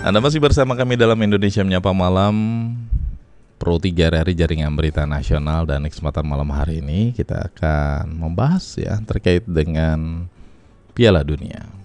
Anda masih bersama kami dalam Indonesia Menyapa Malam, Pro 3 hari Jaringan Berita Nasional, dan kesempatan malam hari ini kita akan membahas ya terkait dengan Piala Dunia.